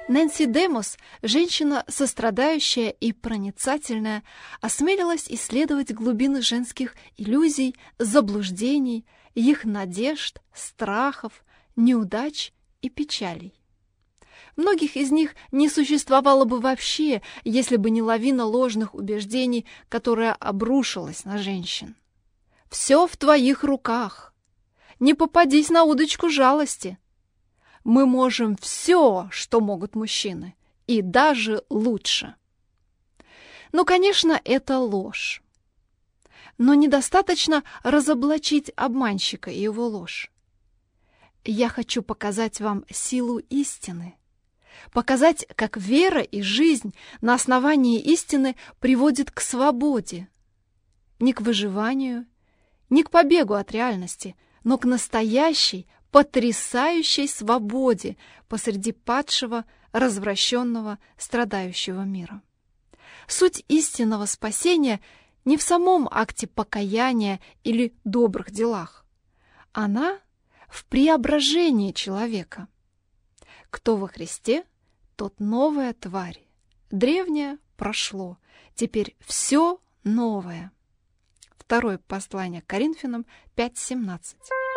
Нэнси Демос, женщина сострадающая и проницательная, осмелилась исследовать глубины женских иллюзий, заблуждений, их надежд, страхов, неудач и печалей. Многих из них не существовало бы вообще, если бы не лавина ложных убеждений, которая обрушилась на женщин. «Все в твоих руках. Не попадись на удочку жалости. Мы можем все, что могут мужчины, и даже лучше». Ну, конечно, это ложь. Но недостаточно разоблачить обманщика и его ложь. Я хочу показать вам силу истины, показать, как вера и жизнь на основании истины приводит к свободе, не к выживанию, не к побегу от реальности, но к настоящей, потрясающей свободе посреди падшего, развращенного, страдающего мира. Суть истинного спасения не в самом акте покаяния или добрых делах. Она в преображении человека. Кто во Христе, тот новая тварь. Древнее прошло, теперь все новое. Второе послание к Коринфянам 5:17.